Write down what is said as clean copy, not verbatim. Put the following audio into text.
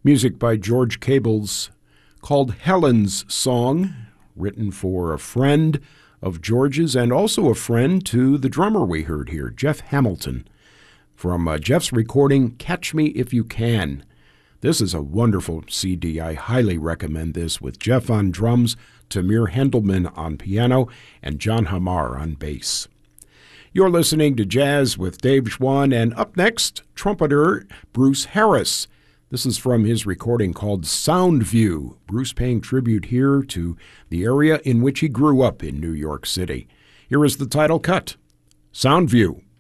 Music by George Cables called Helen's Song, written for a friend of George's and also a friend to the drummer we heard here, Jeff Hamilton, from Jeff's recording Catch Me If You Can. This is a wonderful CD. I highly recommend this, with Jeff on drums, Tamir Hendelman on piano, and John Hamar on bass. You're listening to Jazz with Dave Schwann, and up next, trumpeter Bruce Harris. This is from his recording called Soundview. Bruce paying tribute here to the area in which he grew up in New York City. Here is the title cut, Soundview.